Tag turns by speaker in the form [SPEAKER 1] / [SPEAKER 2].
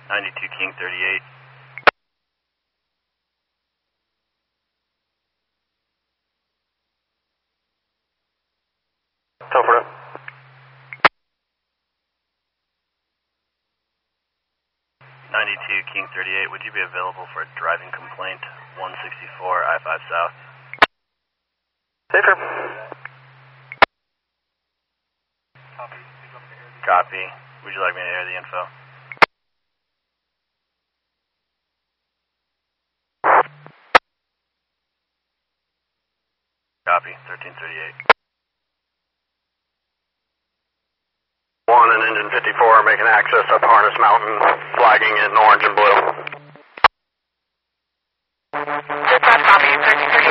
[SPEAKER 1] 92 King 38.
[SPEAKER 2] Over it.
[SPEAKER 1] 92 King 38, would you be available for a driving complaint, 164 I-5 South?
[SPEAKER 2] Safer.
[SPEAKER 1] Copy. Would you like me to air the info? Copy, 1338.
[SPEAKER 2] 1 and engine 54 making access up Harness Mountain, flagging in orange and blue.
[SPEAKER 3] Dispatch copy, 1338.